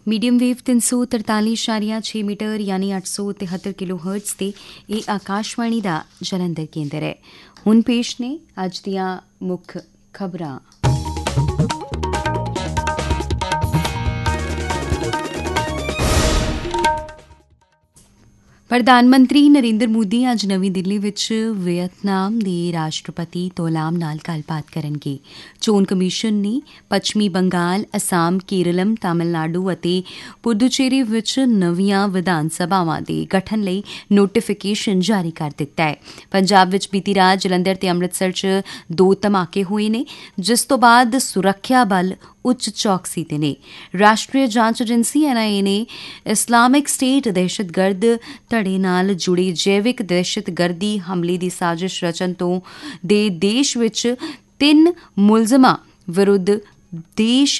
Medium wave 343.6 metre यानी 873 kilo hertz ते ਇਹ ਆਕਾਸ਼ਵਾਣੀ ਦਾ ਜਲੰਧਰ ਕੇਂਦਰ ਹੈ। ਹੁਣ ਪੇਸ਼ ਨੇ ਅੱਜ ਦੀਆਂ ਮੁੱਖ ਖਬਰਾਂ। ਪ੍ਰਧਾਨ ਮੰਤਰੀ ਨਰਿੰਦਰ ਮੋਦੀ ਅੱਜ ਨਵੀਂ ਦਿੱਲੀ ਵਿੱਚ ਵੀਅਤਨਾਮ ਦੇ ਰਾਸ਼ਟਰਪਤੀ ਤੋਲਾਮ ਨਾਲ ਗੱਲਬਾਤ ਕਰਨਗੇ। ਚੋਣ ਕਮਿਸ਼ਨ ਨੇ ਪੱਛਮੀ ਬੰਗਾਲ, ਅਸਾਮ, ਕੇਰਲਮ, ਤਾਮਿਲਨਾਡੂ ਅਤੇ ਪੁਡੂਚੇਰੀ ਵਿੱਚ ਨਵੀਆਂ ਵਿਧਾਨ ਸਭਾਵਾਂ ਦੇ ਗਠਨ ਲਈ ਨੋਟੀਫਿਕੇਸ਼ਨ ਜਾਰੀ ਕਰ ਦਿੱਤਾ ਹੈ। ਪੰਜਾਬ ਵਿੱਚ ਬੀਤੀ ਰਾਤ ਜਲੰਧਰ ਤੇ ਅੰਮ੍ਰਿਤਸਰ 'ਚ 2 ਧਮਾਕੇ ਹੋਏ ਨੇ, ਜਿਸ ਤੋਂ ਬਾਅਦ ਸੁਰੱਖਿਆ ਬਲ ਉੱਚ ਚੌਕਸੀ ਤੇ ਨੇ। ਰਾਸ਼ਟਰੀ ਜਾਂਚ ਏਜੰਸੀ NIA ਨੇ ਇਸਲਾਮਿਕ ਸਟੇਟ ਦਹਿਸ਼ਤਗਰਦ ਧੜੇ ਨਾਲ ਜੁੜੇ ਜੈਵਿਕ ਦਹਿਸ਼ਤਗਰਦੀ ਹਮਲੇ ਦੀ ਸਾਜ਼ਿਸ਼ ਰਚਨ ਤੋਂ ਦੇ ਦੇਸ਼ ਵਿੱਚ 3 ਮੁਲਜ਼ਮਾਂ ਵਿਰੁੱਧ ਦੋਸ਼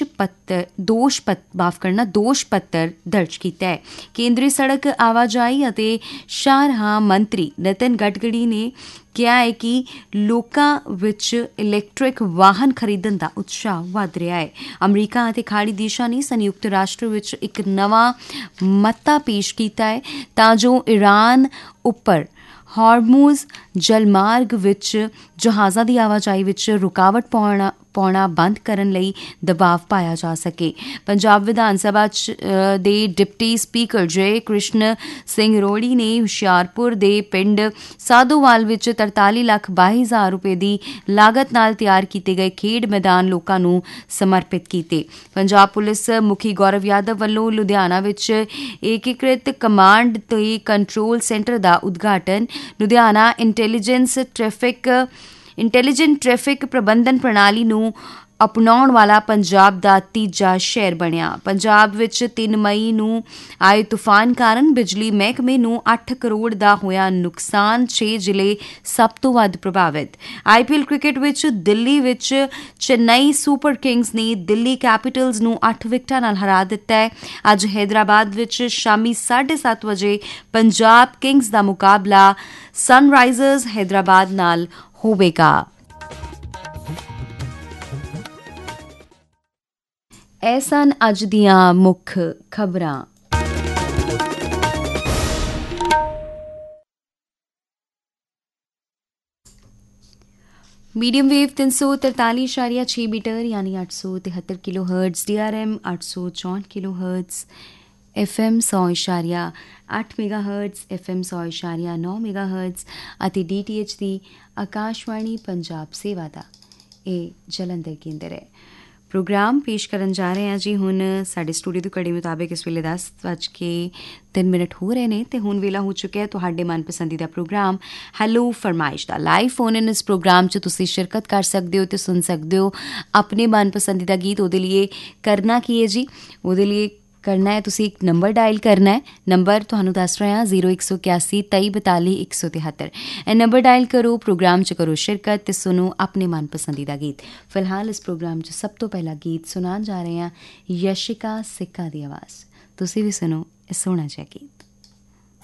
ਪੱਤਰ ਦਰਜ ਕੀਤਾ ਹੈ। ਕੇਂਦਰੀ ਸੜਕ ਆਵਾਜਾਈ ਅਤੇ ਸ਼ਾਹਰਾਹ ਮੰਤਰੀ ਨਿਤਿਨ ਗਡਕਰੀ ਨੇ ਕਿਹਾ ਹੈ ਕਿ ਲੋਕਾਂ ਵਿੱਚ ਇਲੈਕਟ੍ਰਿਕ ਵਾਹਨ ਖਰੀਦਣ ਦਾ ਉਤਸ਼ਾਹ ਵਧ ਰਿਹਾ ਹੈ। ਅਮਰੀਕਾ ਅਤੇ ਖਾੜੀ ਦੇਸ਼ਾਂ ਨੇ ਸੰਯੁਕਤ ਰਾਸ਼ਟਰ ਵਿੱਚ ਇੱਕ ਨਵਾਂ ਮਤਾ ਪੇਸ਼ ਕੀਤਾ ਹੈ ਤਾਂ ਜੋ ਈਰਾਨ ਉੱਪਰ ਹਾਰਮੂਜ਼ ਜਲਮਾਰਗ ਵਿੱਚ ਜਹਾਜ਼ਾਂ ਦੀ ਆਵਾਜਾਈ ਵਿੱਚ ਰੁਕਾਵਟ ਪਾਉਣਾ ਬੰਦ ਕਰਨ ਲਈ ਦਬਾਅ ਪਾਇਆ ਜਾ ਸਕੇ। ਪੰਜਾਬ ਵਿਧਾਨ ਸਭਾ ਦੇ ਡਿਪਟੀ ਸਪੀਕਰ ਜੈ ਕ੍ਰਿਸ਼ਨ ਸਿੰਘ ਰੋੜੀ ਨੇ ਹੁਸ਼ਿਆਰਪੁਰ ਦੇ ਪਿੰਡ ਸਾਧੋਵਾਲ ਵਿੱਚ 43,22,000 ਰੁਪਏ ਦੀ ਲਾਗਤ ਨਾਲ ਤਿਆਰ ਕੀਤੇ ਗਏ ਖੇਡ ਮੈਦਾਨ ਲੋਕਾਂ ਨੂੰ ਸਮਰਪਿਤ ਕੀਤੇ। ਪੰਜਾਬ ਪੁਲਿਸ ਮੁਖੀ ਗੌਰਵ ਯਾਦਵ ਵੱਲੋਂ ਲੁਧਿਆਣਾ ਵਿੱਚ ਏਕੀਕ੍ਰਿਤ ਕਮਾਂਡ ਤੇ ਕੰਟਰੋਲ ਸੈਂਟਰ ਦਾ ਉਦਘਾਟਨ। ਲੁਧਿਆਣਾ ਇੰਟੈਲੀਜੈਂਟ ਟ੍ਰੈਫਿਕ ਪ੍ਰਬੰਧਨ ਪ੍ਰਣਾਲੀ ਨੂੰ ਅਪਣਾਉਣ ਵਾਲਾ ਪੰਜਾਬ ਦਾ ਤੀਜਾ ਸ਼ਹਿਰ ਬਣਿਆ। ਪੰਜਾਬ ਵਿੱਚ 3 ਮਈ ਨੂੰ ਆਏ ਤੂਫਾਨ ਕਾਰਨ ਬਿਜਲੀ ਮਹਿਕਮੇ ਨੂੰ 8 ਕਰੋੜ ਦਾ ਹੋਇਆ ਨੁਕਸਾਨ। 6 ਜ਼ਿਲ੍ਹੇ ਸਭ ਤੋਂ ਵੱਧ ਪ੍ਰਭਾਵਿਤ। IPL ਕ੍ਰਿਕਟ ਵਿੱਚ ਦਿੱਲੀ ਵਿੱਚ ਚੇਨਈ ਸੁਪਰ ਕਿੰਗਜ਼ ਨੇ ਦਿੱਲੀ ਕੈਪੀਟਲਜ਼ ਨੂੰ 8 ਵਿਕਟਾਂ ਨਾਲ ਹਰਾ ਦਿੱਤਾ ਹੈ। ਅੱਜ ਹੈਦਰਾਬਾਦ ਵਿੱਚ ਸ਼ਾਮੀ 7:30 ਵਜੇ ਪੰਜਾਬ ਕਿੰਗਜ਼ ਦਾ ਮੁਕਾਬਲਾ ਸਨਰਾਈਜ਼ਰਸ ਹੈਦਰਾਬਾਦ ਨਾਲ ਹੋਵੇਗਾ। ਇਹ ਸਨ ਅੱਜ ਦੀਆਂ ਮੁੱਖ ਖਬਰਾਂ। मीडियम वेव 343.6 मीटर यानी 873 kilo hertz, DRM 864 kilo hertz, FM 100.8 mega hertz, FM 100.9 mega hertz ਅਤੇ DTH ਦੀ ਆਕਾਸ਼ਵਾਣੀ ਪੰਜਾਬ ਸੇਵਾ ਦਾ ਇਹ ਜਲੰਧਰ ਕੇਂਦਰ ਹੈ। ਪ੍ਰੋਗਰਾਮ ਪੇਸ਼ ਕਰਨ ਜਾ ਰਹੇ ਹਾਂ ਜੀ। ਹੁਣ ਸਾਡੇ ਸਟੂਡੀਓ ਦੀ ਘੜੀ ਮੁਤਾਬਿਕ ਇਸ ਵੇਲੇ 10:03 ਹੋ ਰਹੇ ਨੇ ਅਤੇ ਹੁਣ ਵੇਲਾ ਹੋ ਚੁੱਕਿਆ ਤੁਹਾਡੇ ਮਨਪਸੰਦੀਦਾ programme hello ਫਰਮਾਇਸ਼ the. Live phone in ਇਸ ਪ੍ਰੋਗਰਾਮ 'ਚ ਤੁਸੀਂ ਸ਼ਿਰਕਤ ਕਰ ਸਕਦੇ ਹੋ ਅਤੇ ਸੁਣ ਸਕਦੇ ਹੋ ਆਪਣੇ ਮਨਪਸੰਦੀਦਾ ਗੀਤ। ਉਹਦੇ ਲਈ ਕਰਨਾ ਕੀ ਹੈ ਜੀ? ਉਹਦੇ ਲਈ ਕਰਨਾ ਹੈ ਤੁਸੀਂ ਇੱਕ ਨੰਬਰ ਡਾਇਲ ਕਰਨਾ ਹੈ। ਨੰਬਰ ਤੁਹਾਨੂੰ ਦੱਸ ਰਹੇ ਹਾਂ 0181 2342 173। ਇਹ ਨੰਬਰ ਡਾਇਲ ਕਰੋ, ਪ੍ਰੋਗਰਾਮ 'ਚ ਕਰੋ ਸ਼ਿਰਕਤ ਅਤੇ ਸੁਣੋ ਆਪਣੇ ਮਨਪਸੰਦੀਦਾ ਗੀਤ। ਫਿਲਹਾਲ ਇਸ ਪ੍ਰੋਗਰਾਮ 'ਚ ਸਭ ਤੋਂ ਪਹਿਲਾ ਗੀਤ ਸੁਣਾਉਣ ਜਾ ਰਹੇ ਹਾਂ ਯਸ਼ਿਕਾ ਸਿੱਕਾ ਦੀ ਆਵਾਜ਼। ਤੁਸੀਂ ਵੀ ਸੁਣੋ ਇਹ ਸੋਹਣਾ ਜਿਹਾ ਗੀਤ।